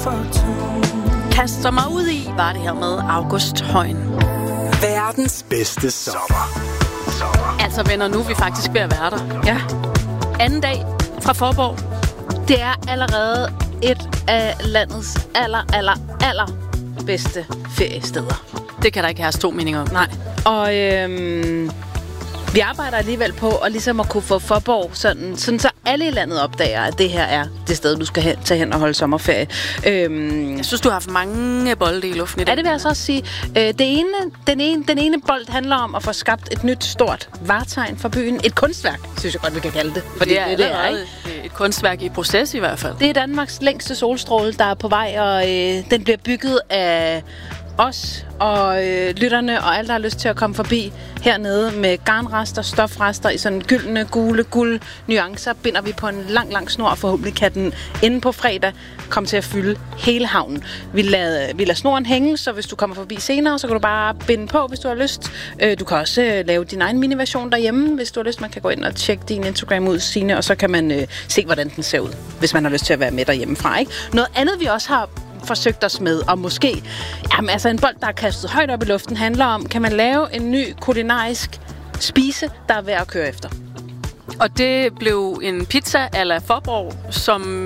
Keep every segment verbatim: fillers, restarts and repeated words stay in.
Kaster mig ud i, var det her med August Højen. Verdens bedste sommer. sommer. Altså venner, nu er vi faktisk ved at være der. Ja. Anden dag fra Faaborg. Det er allerede et af landets aller, aller, aller bedste feriesteder. Det kan der ikke have to meninger om. Nej. Og øhm, vi arbejder alligevel på at ligesom at kunne få Faaborg sådan, sådan så alle i landet opdager, at det her er det sted, du skal hen, tage hen og holde sommerferie. Øhm, jeg synes, du har haft mange bolde i luften i dag. Ja, det vil jeg så også sige. Øh, det ene, den, ene, den ene bold handler om at få skabt et nyt, stort vartegn for byen. Et kunstværk, synes jeg godt, vi kan kalde det. For det er, det, det er ikke? Et kunstværk i proces i hvert fald. Det er Danmarks længste solstråle, der er på vej, og øh, den bliver bygget af os og øh, lytterne og alle, der har lyst til at komme forbi hernede med garnrester, stofrester i sådan gyldne, gule, guld nuancer, binder vi på en lang, lang snor, og forhåbentlig kan den inden på fredag komme til at fylde hele havnen. Vi lader, vi lader snoren hænge, så hvis du kommer forbi senere, så kan du bare binde på, hvis du har lyst. Øh, du kan også øh, lave din egen miniversion derhjemme, hvis du har lyst. Man kan gå ind og tjekke din Instagram ud, Signe, og så kan man øh, se, hvordan den ser ud, hvis man har lyst til at være med derhjemmefra, ikke? Noget andet, vi også har forsøgt os med, og måske jamen, altså en bold, der er kastet højt op i luften, handler om, kan man lave en ny kulinarisk spise, der er værd at køre efter. Og det blev en pizza a la Faaborg, som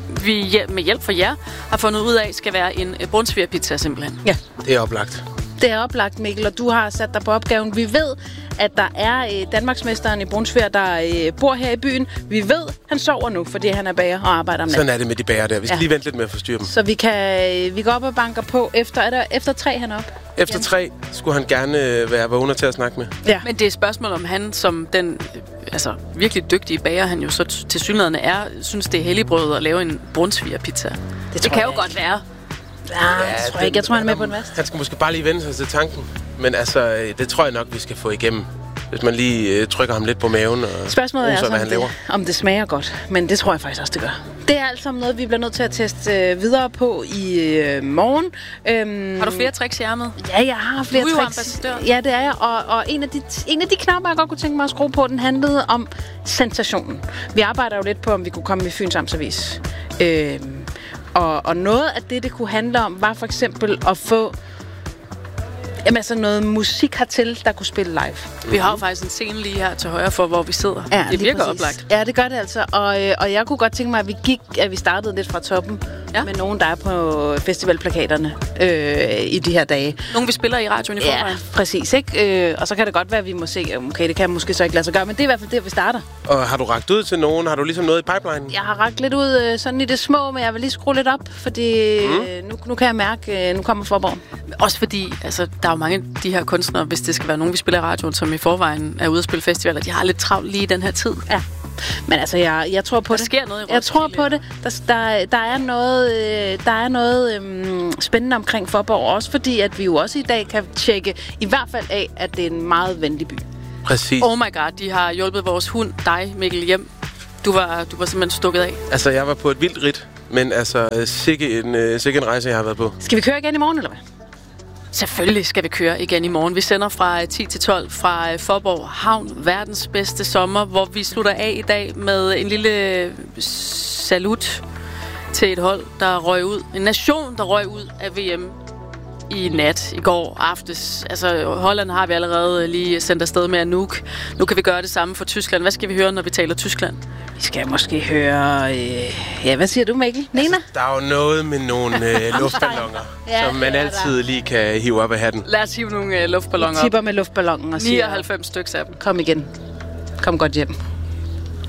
vi med hjælp fra jer har fundet ud af, skal være en brunsvigerpizza simpelthen. Ja. Det er oplagt. Det er oplagt, Mikkel, og du har sat dig på opgaven. Vi ved, at der er øh, Danmarksmesteren i brunsviger, der øh, bor her i byen. Vi ved, han sover nu, fordi han er bager og arbejder om natten. Sådan er det med de bager der. Vi skal ja. lige vente lidt med at forstyrre dem. Så vi kan øh, vi går op og banker på efter, er der, efter tre han op? Efter tre skulle han gerne øh, være vågner til at snakke med. Ja. Men det er et spørgsmål, om han som den øh, altså, virkelig dygtige bager, han jo så tilsyneladende er, synes det er helligbrød at lave en brunsvigerpizza. Det, det kan jo godt være. Ja, ja, jeg tror ikke. Jeg tror, han er med på en vast. Han skal måske bare lige vende sig til tanken. Men altså, det tror jeg nok, vi skal få igennem. Hvis man lige øh, trykker ham lidt på maven og spørgsmålet roser, er, hvad han det, laver. om det smager godt. Men det tror jeg faktisk også, det gør. Det er alt sammen noget, vi bliver nødt til at teste øh, videre på i øh, morgen. Øhm, har du flere tricks i ærmet? Ja, jeg har flere du er tricks. Ambassadør. Ja, det er jeg. Og, og en, af de, en af de knapper, jeg godt kunne tænke mig at skrue på, den handlede om sensationen. Vi arbejder jo lidt på, om vi kunne komme i Fyns Amtsavis. Øhm, og, og noget af det, det kunne handle om, var for eksempel at få jamen, altså noget musik hertil, der kunne spille live. Vi har jo faktisk en scene lige her til højre for, hvor vi sidder. Ja, det virker præcis. oplagt. Ja, det gør det altså. Og, øh, og jeg kunne godt tænke mig, at vi gik, at vi startede lidt fra toppen ja. med nogen, der er på festivalplakaterne øh, i de her dage. Nogen, vi spiller i radioen i forvejen. Ja, præcis. Ikke? Øh, og så kan det godt være, at vi må se, okay, det kan måske så ikke lade sig gøre, men det er i hvert fald der, vi starter. Og har du rakt ud til nogen? Har du ligesom noget i pipeline? Jeg har rakt lidt ud øh, sådan i det små, men jeg vil lige skrue lidt op, fordi mm. øh, nu, nu kan jeg mærke, øh, nu kommer Faaborg. Også fordi, altså, der er jo mange af de her kunstnere, hvis det skal være nogen, vi spiller i radioen, som i forvejen er ude at spille festivaler, de har lidt travlt lige i den her tid. Ja. Men altså, jeg, jeg tror på der det. sker noget i Jeg tror på det. Der, der, der er noget, øh, der er noget øhm, spændende omkring Faaborg, også fordi, at vi jo også i dag kan tjekke i hvert fald af, at det er en meget venlig by. Præcis. Oh my god, de har hjulpet vores hund, dig, Mikkel, hjem. Du var, du var simpelthen stukket af. Altså, jeg var på et vildt ridt, men altså, sikke en, uh, sikke en rejse, jeg har været på. Skal vi køre igen i morgen, eller hvad? Selvfølgelig skal vi køre igen i morgen. Vi sender fra ti til tolv fra Faaborg Havn, verdens bedste sommer, hvor vi slutter af i dag med en lille salut til et hold, der røg ud. En nation, der røg ud af V M i nat, i går aftes. Altså, Holland har vi allerede lige sendt afsted med Anouk. Nu kan vi gøre det samme for Tyskland. Hvad skal vi høre, når vi taler Tyskland? Vi skal måske høre... Øh, ja, hvad siger du, Mikkel? Nina? Altså, der er jo noget med nogle øh, luftballoner, ja, som man altid lige kan hive op af hatten. Lad os hive nogle øh, luftballoner op. Vi tipper med luftballonen og siger... nioghalvfems stykker af dem. Kom igen. Kom godt hjem.